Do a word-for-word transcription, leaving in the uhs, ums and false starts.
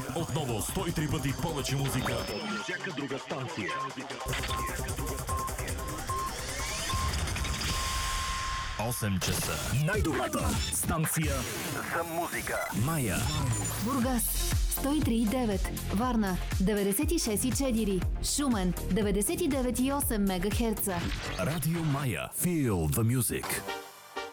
Отново сто и три пъти повече музика. Всяка друга станция. осем часа. Най-добрата станция за музика. Мая. Бургас сто и три и девет, Варна деветдесет и шест и четири, Шумен деветдесет и девет и осем мегахерца. Радио Мая. Feel the music.